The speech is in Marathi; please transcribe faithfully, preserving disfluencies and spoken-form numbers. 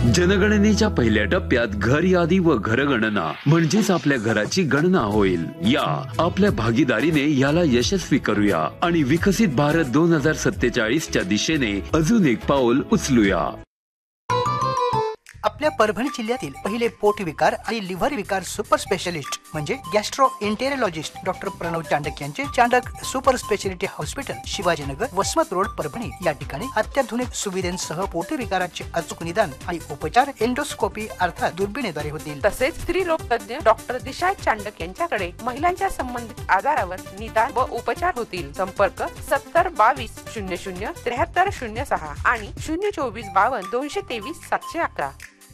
जनगणनेच्या पहिल्या टप्प्यात घर यादी व घरगणना म्हणजेच आपल्या घराची गणना होईल। या आपल्या भागीदारीने याला यशस्वी करूया आणि विकसित भारत दोन हजार सत्तेचाळीस च्या दिशेने अजून एक पाऊल उचलूया। आपल्या परभणी जिल्ह्यातील पहिले पोट विकार आणि लिव्हर विकार सुपर स्पेशलिस्ट म्हणजे गॅस्ट्रो इंटेरियोलॉजिस्ट डॉक्टर प्रणव चांडक यांचे Chandak super speciality hospital, Shivajinagar, Vasmat road, Parbhani या ठिकाणी अत्याधुनिक सुविधांसह पोट विकाराचे अचूक निदान आणि उपचार एंडोस्कोपी अर्थात दुर्बिणीद्वारे होतील। तसेच स्त्री रोग तज्ञ डॉक्टर दिशा चांडक यांच्याकडे महिलांच्या संबंधित आजारावर निदान व उपचार होतील। संपर्क सत्तर बावीस शून्य शून्य त्र्याहत्तर शून्य सहा आणि शून्य चोवीस बावन्न दोनशे तेवीस सातशे अकरा।